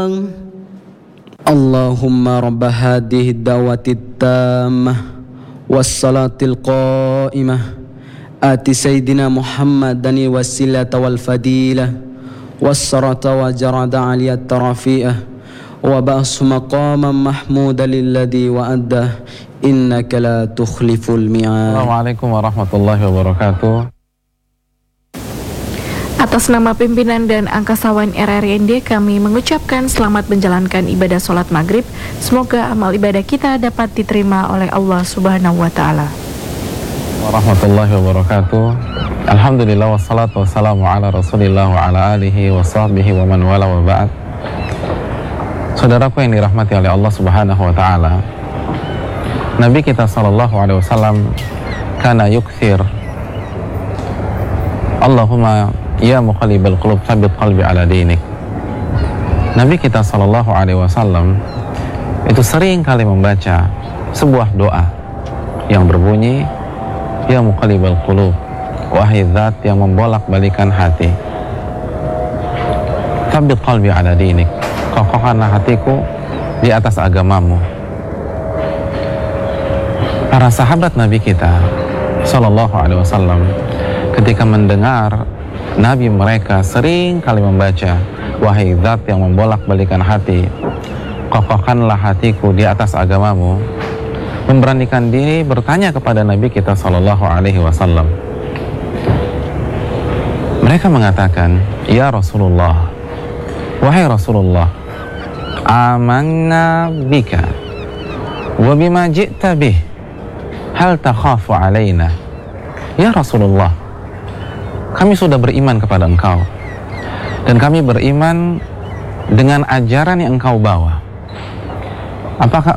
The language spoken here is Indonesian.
Allahumma rabb hadhihi ad-da'wati at-tammah was-salatil qa'imah ati sayyidina Muhammadan wasilata wal fadilah was-sarata wa jarada aliyat tarafi'ah wa ba'su maqaman mahmuda lilladhi wa'addah innaka la tukhliful mi'ad. Assalamualaikum warahmatullahi wabarakatuh. Atas nama pimpinan dan angkasawan RRIND, kami mengucapkan selamat menjalankan ibadah sholat maghrib. Semoga amal ibadah kita dapat diterima oleh Allah Subhanahu wa Ta'ala. Warahmatullahi wabarakatuh. Alhamdulillah wassalatu wassalamu ala Rasulillah wa ala alihi wa sahbihi wa man wala wa ba'd. Saudaraku yang dirahmati oleh Allah Subhanahu wa Ta'ala, Nabi kita sallallahu alaihi wasallam kana yukthir Allahumma ya muqallibal qulub tsabbit qalbi ala dinik. Nabi kita sallallahu alaihi wasallam itu sering kali membaca sebuah doa yang berbunyi, ya muqallibal qulub, wahai zat yang membolak-balikan hati, tsabbit qalbi ala dinik, kokohkanlah hatiku di atas agamamu. Para sahabat Nabi kita sallallahu alaihi wasallam ketika mendengar Nabi mereka sering kali membaca, wahai zat yang membolak-balikan hati, kokohkanlah hatiku di atas agamamu, memberanikan diri bertanya kepada Nabi kita sallallahu alaihi wasallam. Mereka mengatakan, ya Rasulullah, wahai Rasulullah, amanna bika wa bima ji'ta bih, hal takhafu alaina. Ya Rasulullah, kami sudah beriman kepada engkau dan kami beriman dengan ajaran yang engkau bawa. Apakah